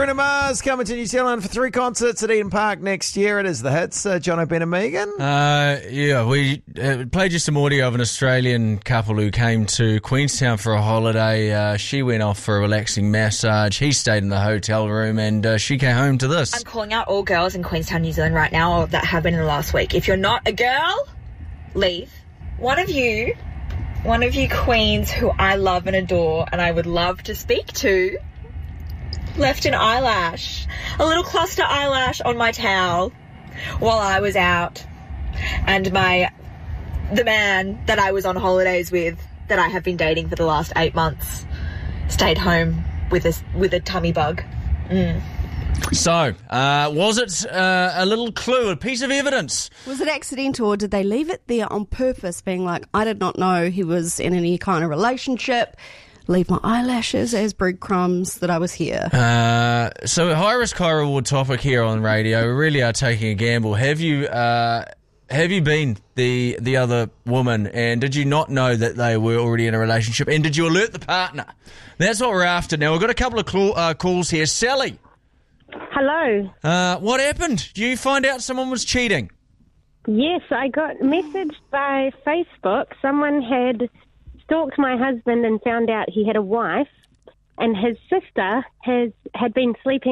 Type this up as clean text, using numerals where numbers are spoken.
Bruno Mars coming to New Zealand for 3 concerts at Eden Park next year. It is the hits. John O'Ben and Megan. We played you some audio of an Australian couple who came to Queenstown for a holiday. She went off for a relaxing massage. He stayed in the hotel room, and she came home to this. I'm calling out all girls in Queenstown, New Zealand right now, or that have been in the last week. If you're not a girl, leave. One of you queens who I love and adore and I would love to speak to left an eyelash, a little cluster eyelash on my towel while I was out, and the man that I was on holidays with, that I have been dating for the last 8 months, stayed home with a tummy bug. So, was it a little clue, a piece of evidence? Was it accidental, or did they leave it there on purpose, being like, I did not know he was in any kind of relationship, leave my eyelashes as breadcrumbs that I was here? So, high risk, high reward topic here on radio. We really are taking a gamble. Have you been the other woman, and did you not know that they were already in a relationship, and did you alert the partner? That's what we're after now. We've got a couple of calls here. Sally. Hello. What happened? Did you find out someone was cheating? Yes, I got messaged by Facebook. Someone had stalked my husband and found out he had a wife, and his sister had been sleeping